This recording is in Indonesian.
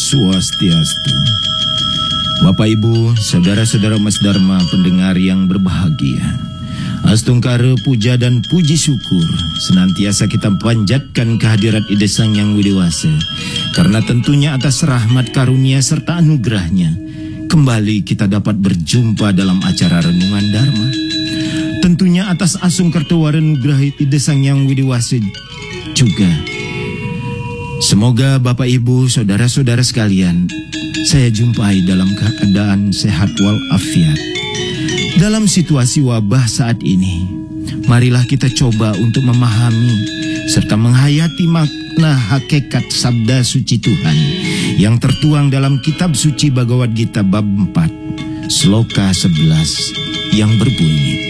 Swastiastu. Bapak Ibu, saudara-saudara Mas Dharma pendengar yang berbahagia, astungkara puja dan puji syukur senantiasa kita panjatkan kehadirat Ida Sang Yang Widewasa, karena tentunya atas rahmat karunia serta anugerahnya kembali kita dapat berjumpa dalam acara Renungan Dharma. Tentunya atas asung kertawaren nugrah Ida Sang Yang Widewasa juga. Semoga Bapak Ibu, saudara-saudara sekalian, saya jumpai dalam keadaan sehat walafiat. Dalam situasi wabah saat ini, marilah kita coba untuk memahami serta menghayati makna hakikat sabda suci Tuhan yang tertuang dalam kitab suci Bhagavad Gita bab 4, sloka 11 yang berbunyi,